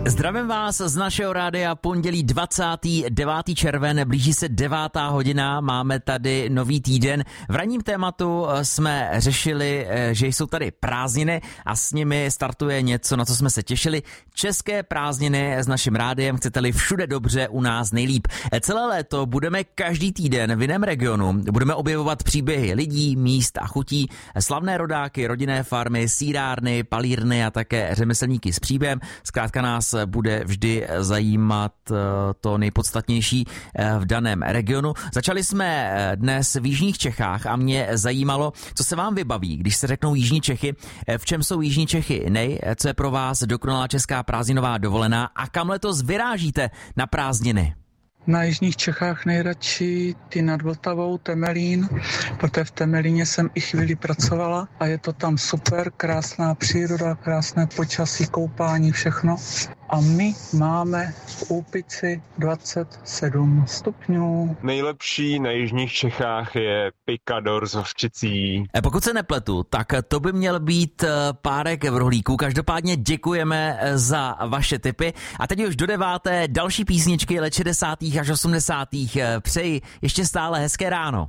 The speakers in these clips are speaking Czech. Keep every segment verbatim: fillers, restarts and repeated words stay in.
Zdravím vás z našeho rádia, pondělí dvacátého devátého června, blíží se devátá hodina, máme tady nový týden. V ranním tématu jsme řešili, že jsou tady prázdniny a s nimi startuje něco, na co jsme se těšili. České prázdniny s naším rádiem, chcete-li všude dobře, u nás nejlíp. Celé léto budeme každý týden v jiném regionu, budeme objevovat příběhy lidí, míst a chutí, slavné rodáky, rodinné farmy, sýrárny, palírny a také řemeslníky s příběhem. Zkrátka nás bude vždy zajímat to nejpodstatnější v daném regionu. Začali jsme dnes v jižních Čechách a mě zajímalo, co se vám vybaví, když se řeknou jižní Čechy, v čem jsou jižní Čechy nej, co je pro vás dokonalá česká prázdninová dovolená a kam letos vyrážíte na prázdniny. Na jižních Čechách nejradši ty nad Vltavou, Temelín, protože v Temelíně jsem i chvíli pracovala a je to tam super, krásná příroda, krásné počasí, koupání, všechno. A my máme v Úpici dvacet sedm stupňů. Nejlepší na jižních Čechách je pikador s hořčicí. Pokud se nepletu, tak to by měl být párek v rohlíku. Každopádně děkujeme za vaše tipy. A teď už do deváté další písničky let šedesátých až osmdesátých Přeji ještě stále hezké ráno.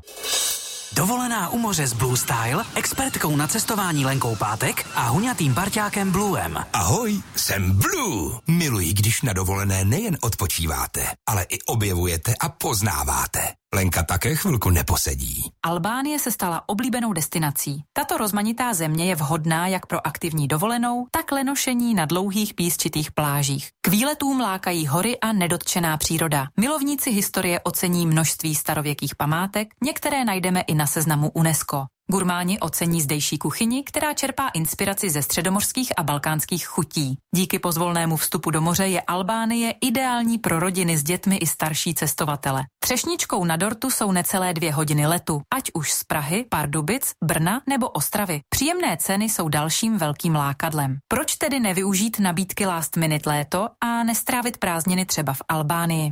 Dovolená u moře s Blue Style, expertkou na cestování Lenkou Pátek a huňatým parťákem Bluem. Ahoj, jsem Blue. Miluji, když na dovolené nejen odpočíváte, ale i objevujete a poznáváte. Lenka také chvilku neposedí. Albánie se stala oblíbenou destinací. Tato rozmanitá země je vhodná jak pro aktivní dovolenou, tak lenošení na dlouhých písčitých plážích. K výletům lákají hory a nedotčená příroda. Milovníci historie ocení množství starověkých památek, některé najdeme i na seznamu UNESCO. Gurmáni ocení zdejší kuchyni, která čerpá inspiraci ze středomořských a balkánských chutí. Díky pozvolnému vstupu do moře je Albánie ideální pro rodiny s dětmi i starší cestovatele. Třešničkou na dortu jsou necelé dvě hodiny letu, ať už z Prahy, Pardubic, Brna nebo Ostravy. Příjemné ceny jsou dalším velkým lákadlem. Proč tedy nevyužít nabídky last minute léto a nestrávit prázdniny třeba v Albánii?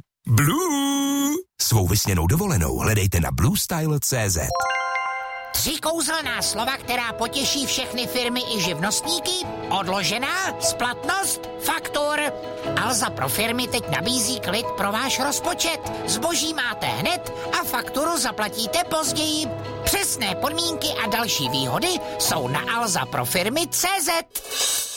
Blue! Svou vysněnou dovolenou hledejte na blue style tečka cé zet. Tři kouzelná slova, která potěší všechny firmy i živnostníky? Odložená, splatnost, faktur. Alza pro firmy teď nabízí klid pro váš rozpočet. Zboží máte hned a fakturu zaplatíte později. Přesné podmínky a další výhody jsou na alza pro firmy tečka cé zet.